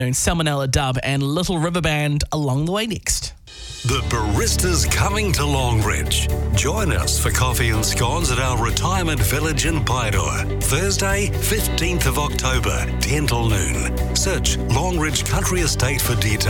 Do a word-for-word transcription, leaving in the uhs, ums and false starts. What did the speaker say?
Salmonella Dub and Little River Band along the way next. The Barista's coming to Longridge. Join us for coffee and scones at our retirement village in Paeroa. Thursday, fifteenth of October, ten till noon. Search Longridge Country Estate for details.